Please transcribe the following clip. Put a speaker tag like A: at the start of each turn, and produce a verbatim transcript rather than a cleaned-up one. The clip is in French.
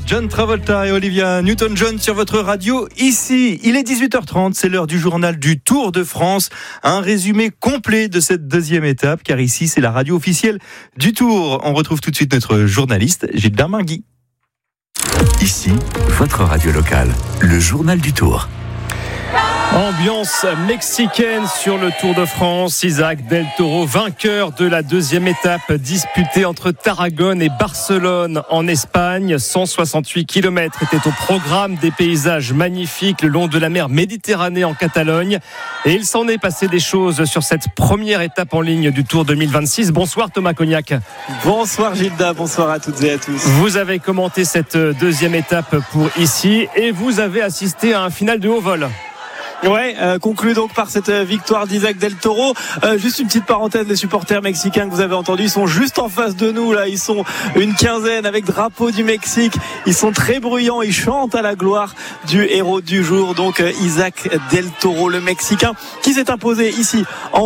A: John Travolta et Olivia Newton-John sur votre radio. Ici, il est dix-huit heures trente, c'est l'heure du journal du Tour de France. Un résumé complet de cette deuxième étape, car ici, c'est la radio officielle du Tour. On retrouve tout de suite notre journaliste, Gilles Darmingui.
B: Ici, votre radio locale, le journal du Tour.
C: Ambiance mexicaine sur le Tour de France. Isaac Del Toro, vainqueur de la deuxième étape disputée entre Tarragone et Barcelone en Espagne. cent soixante-huit kilomètres étaient au programme, des paysages magnifiques le long de la mer Méditerranée en Catalogne. Et il s'en est passé des choses sur cette première étape en ligne du Tour deux mille vingt-six. Bonsoir Thomas Cognac.
D: Bonsoir Gilda, bonsoir à toutes et à tous.
C: Vous avez commenté cette deuxième étape pour ici et vous avez assisté à un final de haut vol.
D: Ouais, euh, conclu donc par cette victoire d'Isaac Del Toro. Euh, juste une petite parenthèse, les supporters mexicains que vous avez entendus, ils sont juste en face de nous là. Ils sont une quinzaine avec drapeau du Mexique. Ils sont très bruyants, ils chantent à la gloire du héros du jour. Donc euh, Isaac Del Toro, le Mexicain, qui s'est imposé ici en